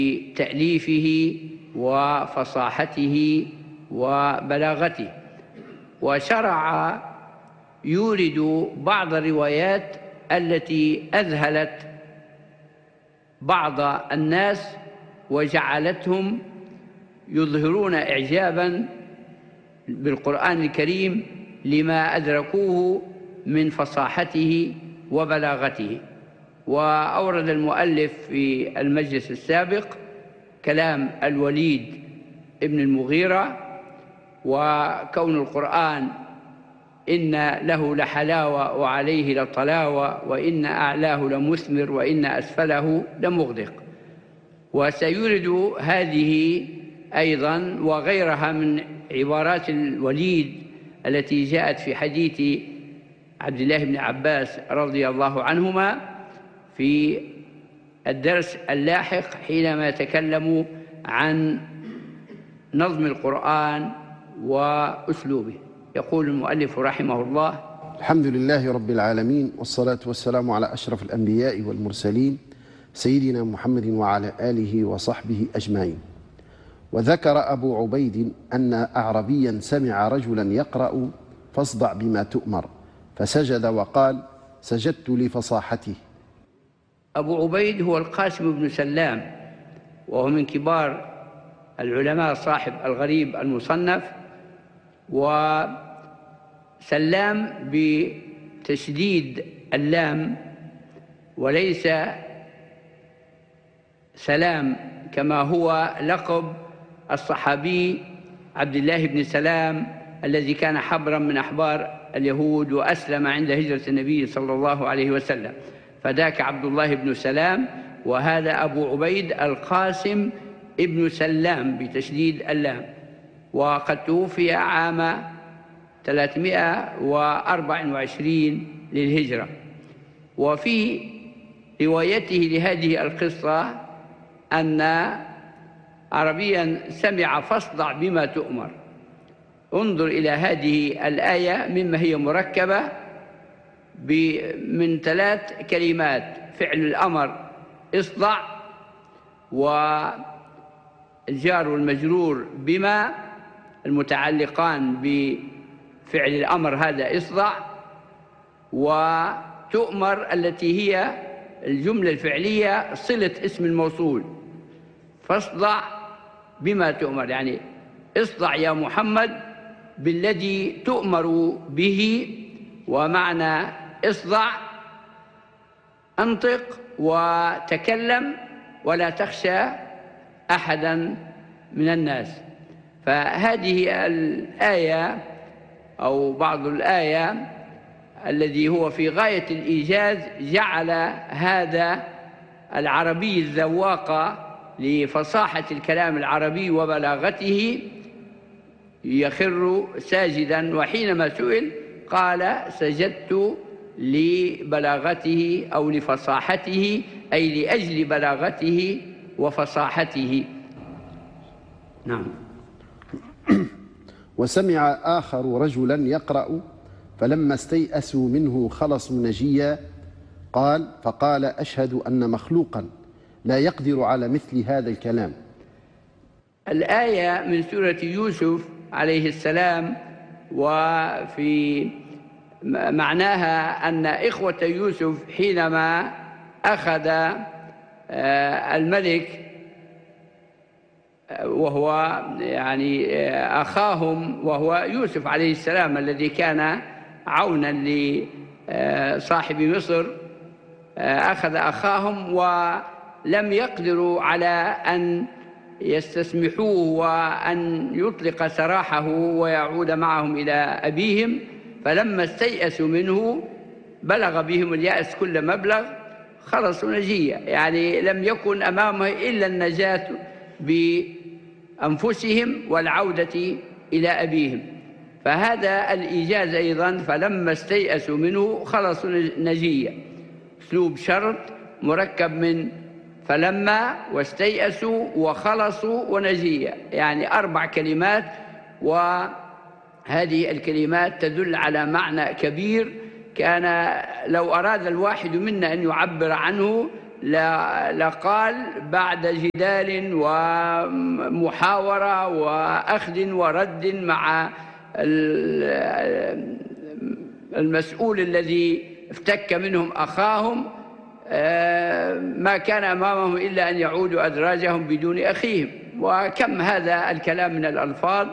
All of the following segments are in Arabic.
تأليفه وفصاحته وبلاغته، وشرع يورد بعض الروايات التي أذهلت بعض الناس وجعلتهم يظهرون إعجاباً بالقرآن الكريم لما أدركوه من فصاحته وبلاغته. وأورد المؤلف في المجلس السابق كلام الوليد ابن المغيرة: وكون القرآن إن له لحلاوة وعليه لطلاوة، وإن أعلاه لمثمر وإن أسفله لمغدق. وسيورد هذه أيضاً وغيرها من عبارات الوليد التي جاءت في حديث عبد الله بن عباس رضي الله عنهما في الدرس اللاحق حينما يتكلم عن نظم القرآن وأسلوبه. يقول المؤلف رحمه الله: الحمد لله رب العالمين، والصلاة والسلام على أشرف الأنبياء والمرسلين سيدنا محمد وعلى آله وصحبه أجمعين. وذكر أبو عبيد أن أعربيا سمع رجلا يقرأ: فاصدع بما تؤمر، فسجد وقال: سجدت لفصاحته. أبو عبيد هو القاسم بن سلام، وهو من كبار العلماء صاحب الغريب المصنف. وسلام بتشديد اللام وليس سلام كما هو لقب الصحابي عبد الله بن سلام الذي كان حبرا من أحبار اليهود وأسلم عند هجرة النبي صلى الله عليه وسلم، فذاك عبد الله بن سلام، وهذا أبو عبيد القاسم ابن سلام بتشديد اللام، وقد توفي عام 324 للهجرة. وفي روايته لهذه القصة أن عربيا سمع: فاصدع بما تؤمر. انظر إلى هذه الآية مما هي مركبة من 3 كلمات: فعل الأمر اصدع، والجار والمجرور بما المتعلقان بفعل الأمر هذا اصدع، وتؤمر التي هي الجملة الفعلية صلة اسم الموصول. فاصدع بما تؤمر يعني اصدع يا محمد بالذي تؤمر به، ومعنى اصدع انطق وتكلم ولا تخشى أحدا من الناس. فهذه الآية أو بعض الآية الذي هو في غاية الإيجاز جعل هذا العربي الذواق لفصاحة الكلام العربي وبلاغته يخر ساجدا، وحينما سئل قال: سجدت لبلاغته أو لفصاحته، أي لأجل بلاغته وفصاحته. نعم. وسمع آخر رجلا يقرأ: فلما استيأسوا منه خلصوا نجيا، فقال: أشهد أن مخلوقا لا يقدر على مثل هذا الكلام. الآية من سورة يوسف عليه السلام، وفي معناها أن إخوة يوسف حينما أخذ الملك وهو يعني أخاهم وهو يوسف عليه السلام الذي كان عونا لصاحب مصر، أخذ أخاهم ولم يقدروا على أن يستسمحوه وأن يطلق سراحه ويعود معهم إلى أبيهم، فلما استيأسوا منه بلغ بهم اليأس كل مبلغ خلصوا نجية، يعني لم يكن أمامه إلا النجاة بأنفسهم والعودة إلى أبيهم. فهذا الإيجاز أيضا: فلما استيأسوا منه خلصوا نجية، أسلوب شرط مركب من فلما واستيأسوا وخلصوا ونجية، يعني 4 كلمات، وهذه الكلمات تدل على معنى كبير كان لو أراد الواحد منا أن يعبر عنه لقال بعد جدال ومحاورة وأخذ ورد مع المسؤول الذي افتك منهم أخاهم، ما كان أمامهم إلا أن يعودوا أدراجهم بدون أخيهم. وكم هذا الكلام من الألفاظ،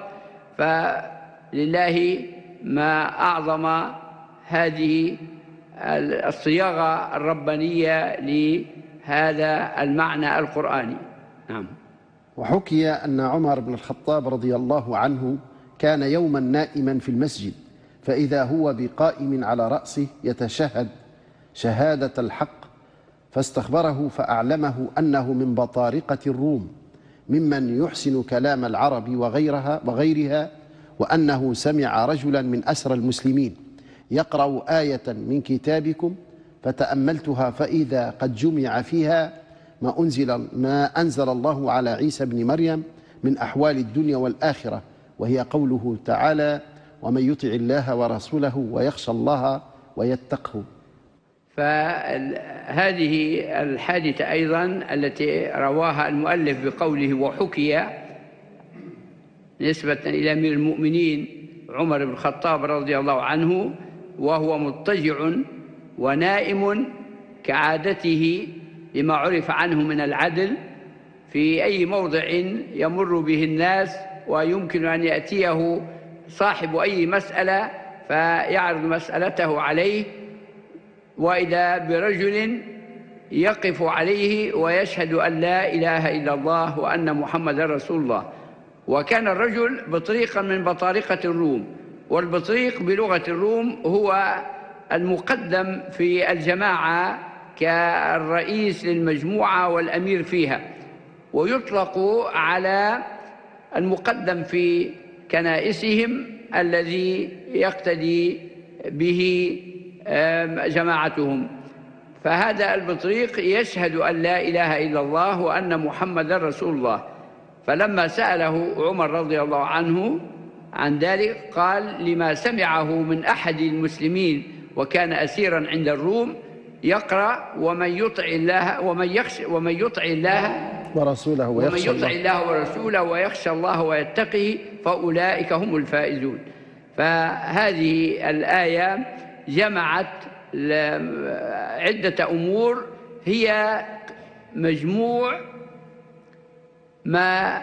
فلله ما أعظم هذه الصياغة الربانية لهذا المعنى القرآني. نعم. وحكي أن عمر بن الخطاب رضي الله عنه كان يوما نائما في المسجد، فإذا هو بقائم على رأسه يتشهد شهادة الحق، فاستخبره فأعلمه أنه من بطارقة الروم ممن يحسن كلام العرب وغيرها، وأنه سمع رجلا من أسرى المسلمين يقرأ آية من كتابكم فتأملتها فإذا قد جمع فيها ما أنزل الله على عيسى بن مريم من أحوال الدنيا والآخرة، وهي قوله تعالى: ومن يطع الله ورسوله ويخشى الله ويتقه. فهذه الحادثة أيضا التي رواها المؤلف بقوله وحكي نسبة إلى أمير المؤمنين عمر بن الخطاب رضي الله عنه، وهو مضطجع ونائم كعادته لما عرف عنه من العدل في أي موضع يمر به الناس، ويمكن أن يأتيه صاحب أي مسألة فيعرض مسألته عليه، وإذا برجل يقف عليه ويشهد أن لا إله إلا الله وأن محمد رسول الله. وكان الرجل بطريقا من بطارقة الروم، والبطريق بلغة الروم هو المقدم في الجماعة كالرئيس للمجموعة والأمير فيها، ويطلق على المقدم في كنائسهم الذي يقتدي به جماعتهم. فهذا البطريق يشهد أن لا إله إلا الله وأن محمد رسول الله. فلما سأله عمر رضي الله عنه عن ذلك قال لما سمعه من أحد المسلمين وكان أسيرا عند الروم يقرأ ومن يطع الله ورسوله ويخشى الله ويتقه فأولئك هم الفائزون. فهذه الآية جمعت عدة أمور هي مجموع ما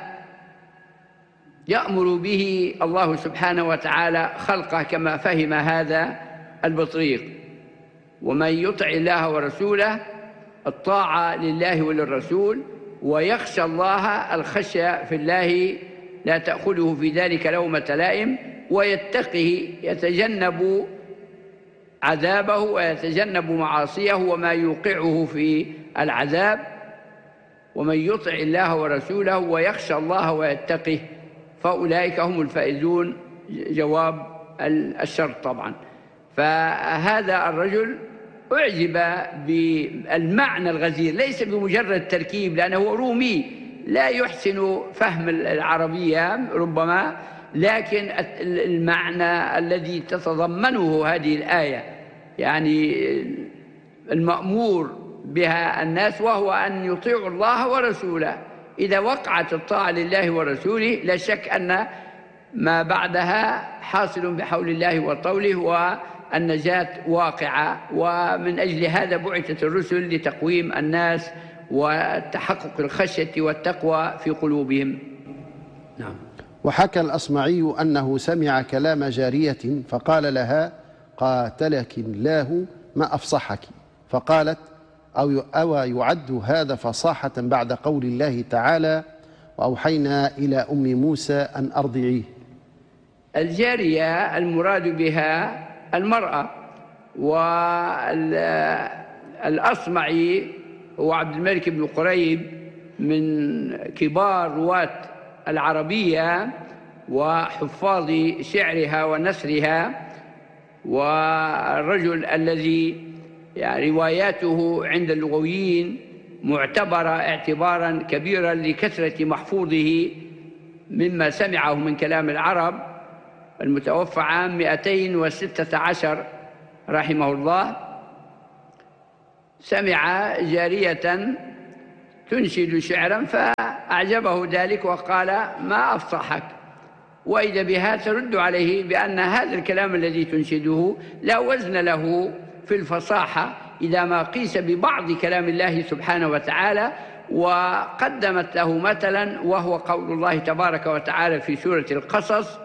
يأمر به الله سبحانه وتعالى خلقه كما فهم هذا البطريق. ومن يطع الله ورسوله الطاعة لله وللرسول، ويخشى الله الخشية في الله لا تأخذه في ذلك لومة لائم، ويتقه يتجنب عذابه ويتجنب معاصيه وما يوقعه في العذاب. ومن يطع الله ورسوله ويخشى الله ويتقه فأولئك هم الفائزون، جواب الشرط طبعا. فهذا الرجل أعجب بالمعنى الغزير، ليس بمجرد تركيب، لأنه رومي لا يحسن فهم العربية ربما، لكن المعنى الذي تتضمنه هذه الآية يعني المأمور بها الناس، وهو أن يطيعوا الله ورسوله. إذا وقعت الطاعة لله ورسوله لا شك أن ما بعدها حاصل بحول الله وطوله والنجاة واقعة. ومن أجل هذا بعثت الرسل لتقويم الناس وتحقق الخشية والتقوى في قلوبهم. نعم. وحكى الأصمعي أنه سمع كلام جارية فقال لها: قاتلك الله ما أفصحك، فقالت: أو يعد هذا فصاحة بعد قول الله تعالى: وأوحينا إلى أم موسى أن أرضعيه. الجارية المراد بها المرأة، والأصمعي هو عبد الملك بن قريب من كبار رواة العربية وحفاظ شعرها ونثرها، والرجل الذي يعني رواياته عند اللغويين معتبرة اعتبارا كبيرا لكثرة محفوظه مما سمعه من كلام العرب، المتوفى عام 216 رحمه الله. سمع جارية تنشد شعرا فأعجبه ذلك وقال: ما أفصحك؟ وإذا بها ترد عليه بأن هذا الكلام الذي تنشده لا وزن له في الفصاحة إذا ما قيس ببعض كلام الله سبحانه وتعالى. وقدمت له مثلا وهو قول الله تبارك وتعالى في سورة القصص: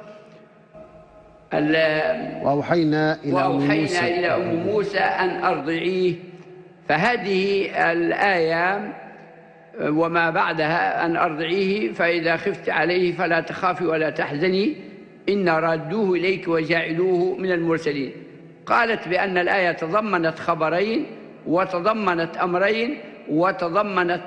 وأوحينا إلى أم موسى أن أرضعيه. فهذه الآية وما بعدها: أن أرضعيه فإذا خفت عليه فلا تخافي ولا تحزني إنا رادوه إليك وجاعلوه من المرسلين. قالت بأن الآية تضمنت خبرين وتضمنت أمرين وتضمنت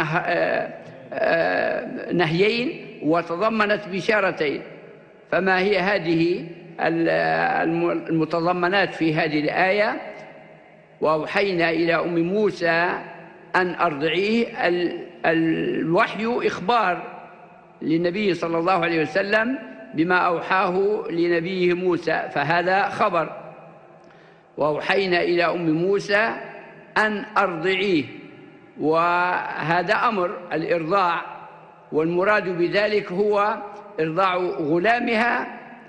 نهيين وتضمنت بشارتين. فما هي هذه المتضمنات في هذه الآية؟ وأوحينا إلى أم موسى أن أرضعيه. الوحي إخبار للنبي صلى الله عليه وسلم بما أوحاه لنبيه موسى، فهذا خبر. وأوحينا إلى أم موسى أن أرضعيه، وهذا أمر الإرضاع، والمراد بذلك هو إرضاع غلامها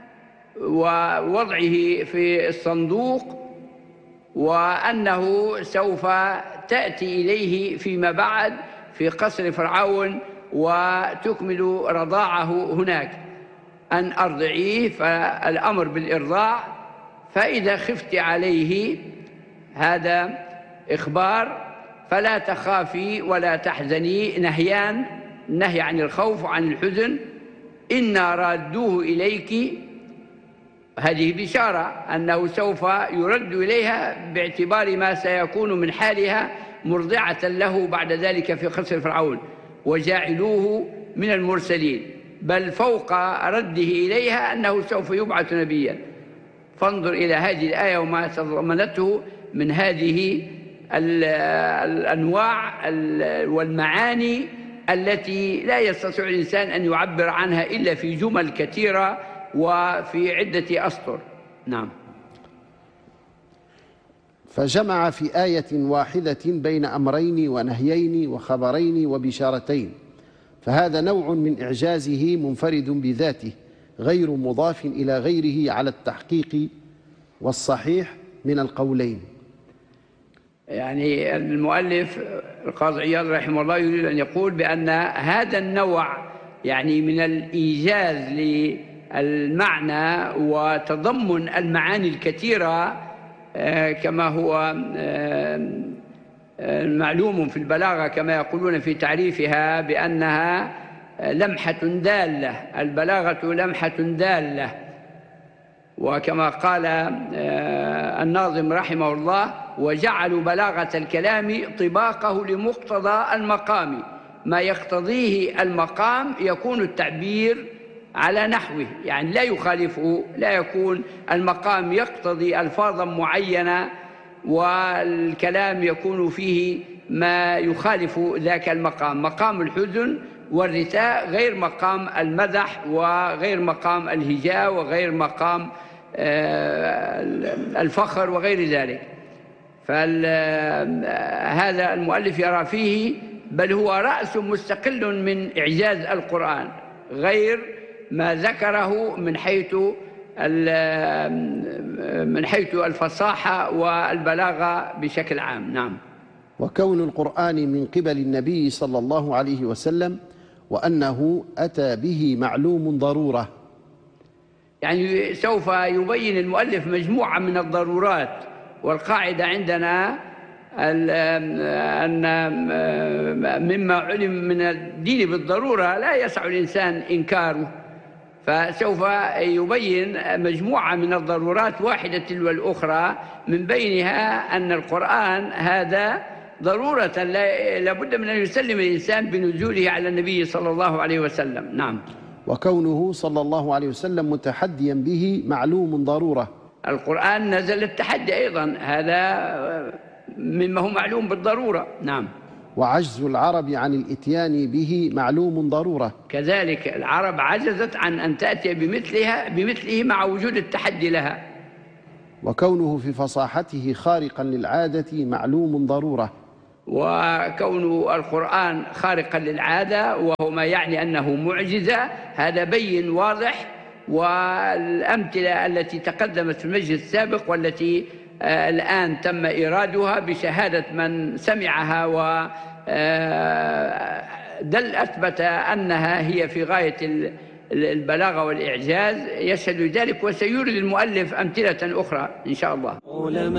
ووضعه في الصندوق، وأنه سوف تأتي إليه فيما بعد في قصر فرعون وتكمل رضاعه هناك. أن أرضعيه، فالأمر بالإرضاع. فإذا خفت عليه هذا إخبار. فلا تخافي ولا تحزني، نهيان، نهي عن الخوف وعن الحزن. إنا رادوه إليك، هذه بشارة أنه سوف يرد إليها باعتبار ما سيكون من حالها مرضعة له بعد ذلك في قصر فرعون. وجاعلوه من المرسلين، بل فوق رده إليها أنه سوف يبعث نبيا. فانظر إلى هذه الآية وما تضمنته من هذه الأنواع والمعاني التي لا يستطيع الإنسان أن يعبر عنها إلا في جمل كثيرة وفي عدة أسطر. نعم. فجمع في آية واحدة بين أمرين ونهيين وخبرين وبشارتين، فهذا نوع من إعجازه منفرد بذاته غير مضاف إلى غيره على التحقيق والصحيح من القولين. يعني المؤلف القاضي عياض رحمه الله يريد أن يقول بأن هذا النوع يعني من الإيجاز للمعنى وتضمن المعاني الكثيرة كما هو معلوم في البلاغة، كما يقولون في تعريفها بأنها لمحة دالة. البلاغة لمحة دالة، وكما قال الناظم رحمه الله: وجعلوا بلاغة الكلام طباقه لمقتضى المقام، ما يقتضيه المقام يكون التعبير على نحوه، يعني لا يخالفه، لا يكون المقام يقتضي ألفاظا معينة والكلام يكون فيه ما يخالف ذاك المقام. مقام الحزن والرثاء غير مقام المدح وغير مقام الهجاء وغير مقام الفخر وغير ذلك. فهذا المؤلف يرى فيه بل هو رأس مستقل من إعجاز القرآن غير ما ذكره من حيث الفصاحة والبلاغة بشكل عام. نعم. وكون القرآن من قبل النبي صلى الله عليه وسلم وأنه أتى به معلوم ضرورة، يعني سوف يبين المؤلف مجموعة من الضرورات. والقاعدة عندنا أن مما علم من الدين بالضرورة لا يسع الإنسان إنكاره، فسوف يبين مجموعة من الضرورات واحدة تلو الأخرى، من بينها أن القرآن هذا ضرورة لابد من أن يسلم الإنسان بنزوله على النبي صلى الله عليه وسلم. نعم. وكونه صلى الله عليه وسلم متحديا به معلوم ضرورة. القرآن نزل التحدي أيضا، هذا مما هو معلوم بالضرورة. نعم. وعجز العرب عن الإتيان به معلوم ضرورة، كذلك العرب عجزت عن أن تأتي بمثله مع وجود التحدي لها. وكونه في فصاحته خارقا للعادة معلوم ضرورة. وكون القرآن خارقا للعادة وهو ما يعني أنه معجزة، هذا بين واضح. والأمثلة التي تقدمت في المجلس السابق والتي الآن تم إيرادها بشهادة من سمعها أثبت أنها هي في غاية البلاغة والإعجاز، يشهد ذلك. وسيورد المؤلف أمثلة أخرى إن شاء الله.